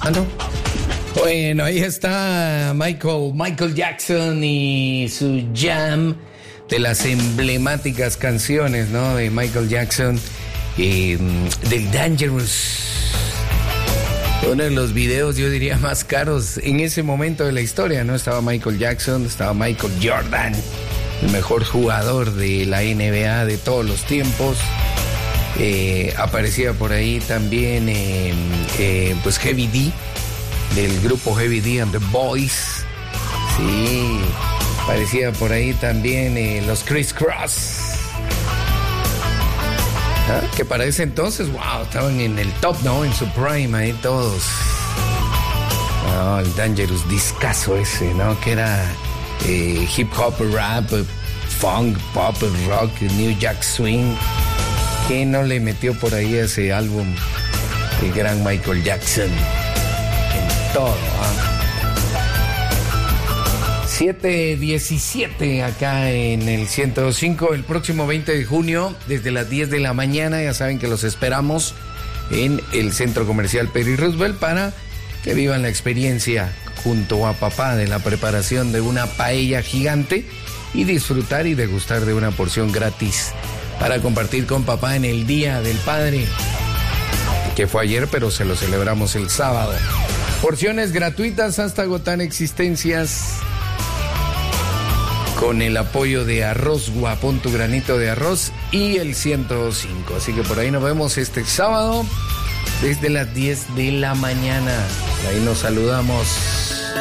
Ah, no. Bueno, ahí está Michael Jackson y su jam de las emblemáticas canciones, ¿no? De Michael Jackson, del Dangerous. Uno de los videos, yo diría, más caros en ese momento de la historia, ¿no? Estaba Michael Jackson, estaba Michael Jordan, el mejor jugador de la NBA de todos los tiempos. Aparecía por ahí también pues Heavy D, del grupo Heavy D and the Boys. Sí, aparecía por ahí también los Criss Cross, que para ese entonces, wow, estaban en el top, ¿no? En su prime ahí todos. El Dangerous discazo ese, ¿no? Que era hip hop, rap, funk, pop, rock, New Jack Swing. ¿Qué no le metió por ahí a ese álbum el gran Michael Jackson? En todo, 7:17 acá en el 105. El próximo 20 de junio, desde las 10 de la mañana, ya saben que los esperamos en el Centro Comercial Peri Roosevelt para que vivan la experiencia junto a papá de la preparación de una paella gigante y disfrutar y degustar de una porción gratis para compartir con papá en el Día del Padre, que fue ayer, pero se lo celebramos el sábado. Porciones gratuitas hasta agotar existencias, con el apoyo de Arroz Guapón, tu granito de arroz, y el 105. Así que por ahí nos vemos este sábado desde las 10 de la mañana. Ahí nos saludamos.